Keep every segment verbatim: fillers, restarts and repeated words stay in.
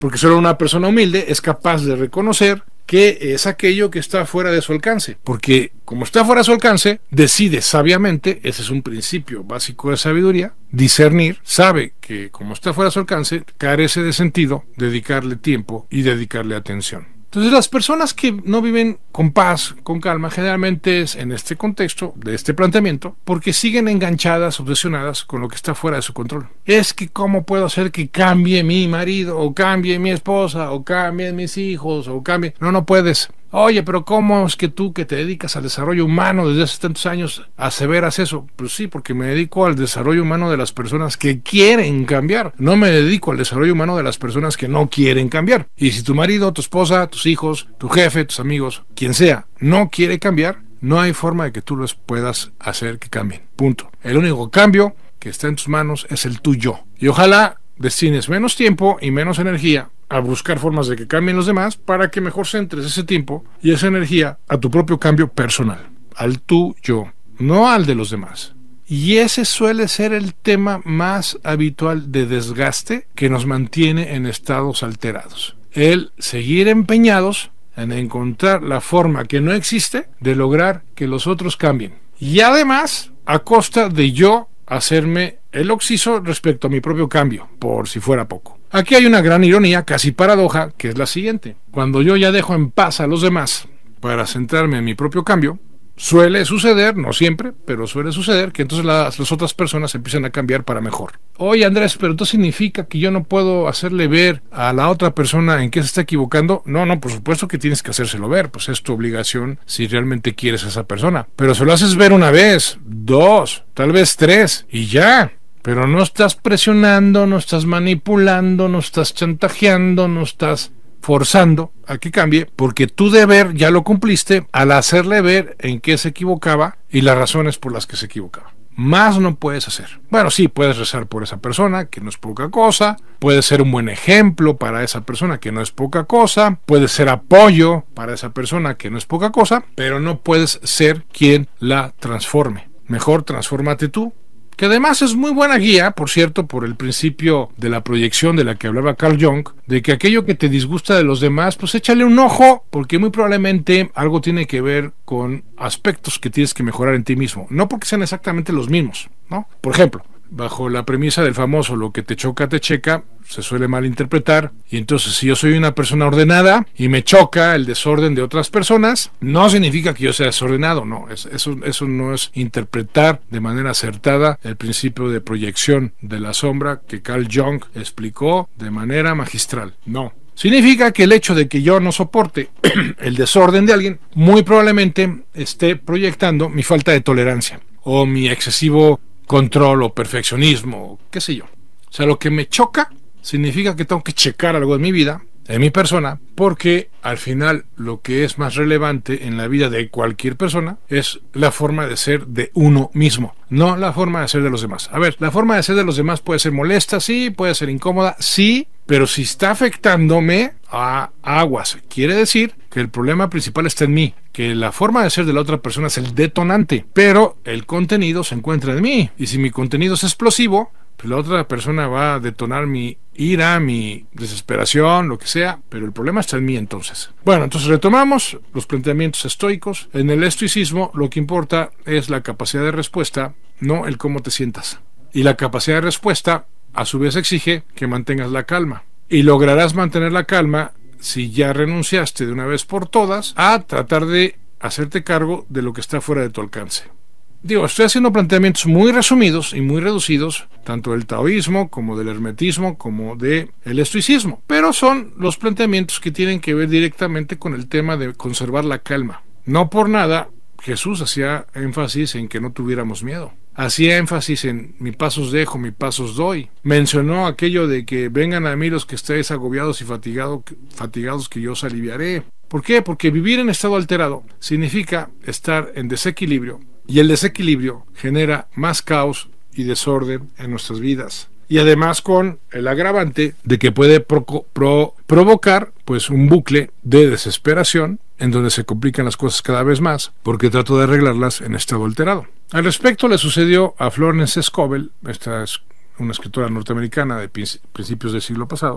porque solo una persona humilde es capaz de reconocer que es aquello que está fuera de su alcance, porque como está fuera de su alcance, decide sabiamente, ese es un principio básico de sabiduría, discernir, sabe que como está fuera de su alcance, carece de sentido dedicarle tiempo y dedicarle atención. Entonces las personas que no viven con paz, con calma, generalmente es en este contexto, de este planteamiento, porque siguen enganchadas, obsesionadas con lo que está fuera de su control. Es que cómo puedo hacer que cambie mi marido, o cambie mi esposa, o cambien mis hijos, o cambie... No, no puedes. Oye, pero ¿cómo es que tú que te dedicas al desarrollo humano desde hace tantos años aseveras eso? Pues sí, porque me dedico al desarrollo humano de las personas que quieren cambiar. No me dedico al desarrollo humano de las personas que no quieren cambiar. Y si tu marido, tu esposa, tus hijos, tu jefe, tus amigos, quien sea, no quiere cambiar, no hay forma de que tú los puedas hacer que cambien. Punto. El único cambio que está en tus manos es el tuyo. Y ojalá destines menos tiempo y menos energía a buscar formas de que cambien los demás para que mejor centres ese tiempo y esa energía a tu propio cambio personal, al tuyo, no al de los demás. Y ese suele ser el tema más habitual de desgaste que nos mantiene en estados alterados. El seguir empeñados en encontrar la forma que no existe de lograr que los otros cambien. Y además, a costa de yo hacerme el oxiso respecto a mi propio cambio, por si fuera poco. Aquí hay una gran ironía, casi paradoja, que es la siguiente. Cuando yo ya dejo en paz a los demás para centrarme en mi propio cambio, suele suceder, no siempre, pero suele suceder que entonces las, las otras personas empiezan a cambiar para mejor. Oye Andrés, pero ¿esto significa que yo no puedo hacerle ver a la otra persona en qué se está equivocando? No, no, por supuesto que tienes que hacérselo ver, pues es tu obligación si realmente quieres a esa persona. Pero se lo haces ver una vez, dos, tal vez tres, y ya. Pero no estás presionando, no estás manipulando, no estás chantajeando, no estás forzando a que cambie, porque tu deber ya lo cumpliste al hacerle ver en qué se equivocaba y las razones por las que se equivocaba. Más no puedes hacer. Bueno, sí, puedes rezar por esa persona, que no es poca cosa, puedes ser un buen ejemplo para esa persona, que no es poca cosa, puedes ser apoyo para esa persona, que no es poca cosa, pero no puedes ser quien la transforme. Mejor transfórmate tú, que además es muy buena guía, por cierto, por el principio de la proyección de la que hablaba Carl Jung, de que aquello que te disgusta de los demás, pues échale un ojo, porque muy probablemente algo tiene que ver con aspectos que tienes que mejorar en ti mismo, no porque sean exactamente los mismos, ¿no? Por ejemplo, bajo la premisa del famoso lo que te choca te checa, se suele malinterpretar, y entonces si yo soy una persona ordenada y me choca el desorden de otras personas, no significa que yo sea desordenado, no, es, eso, eso no es interpretar de manera acertada el principio de proyección de la sombra que Carl Jung explicó de manera magistral, no. Significa que el hecho de que yo no soporte el desorden de alguien, muy probablemente esté proyectando mi falta de tolerancia, o mi excesivo control o perfeccionismo, qué sé yo. O sea, lo que me choca significa que tengo que checar algo en mi vida, en mi persona, porque al final lo que es más relevante en la vida de cualquier persona es la forma de ser de uno mismo, no la forma de ser de los demás. A ver, la forma de ser de los demás puede ser molesta, sí, puede ser incómoda, sí, pero si está afectándome a aguas, quiere decir que el problema principal está en mí, que la forma de ser de la otra persona es el detonante, pero el contenido se encuentra en mí, y si mi contenido es explosivo, pues la otra persona va a detonar mi ira, mi desesperación, lo que sea, pero el problema está en mí entonces. Bueno, entonces retomamos los planteamientos estoicos. En el estoicismo lo que importa es la capacidad de respuesta, no el cómo te sientas. Y la capacidad de respuesta a su vez exige que mantengas la calma. Y lograrás mantener la calma si ya renunciaste de una vez por todas a tratar de hacerte cargo de lo que está fuera de tu alcance. Digo, estoy haciendo planteamientos muy resumidos y muy reducidos, tanto del taoísmo como del hermetismo como del estoicismo, pero son los planteamientos que tienen que ver directamente con el tema de conservar la calma. No por nada Jesús hacía énfasis en que no tuviéramos miedo. Hacía énfasis en mi paz os dejo, mi paz os doy. Mencionó aquello de que vengan a mí los que estéis agobiados y fatigado, fatigados que yo os aliviaré. ¿Por qué? Porque vivir en estado alterado significa estar en desequilibrio, y el desequilibrio genera más caos y desorden en nuestras vidas. Y además con el agravante de que puede pro, pro, provocar pues un bucle de desesperación en donde se complican las cosas cada vez más porque trato de arreglarlas en estado alterado. Al respecto le sucedió a Florence Scovel, esta es una escritora norteamericana de principios del siglo pasado.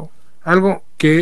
algo que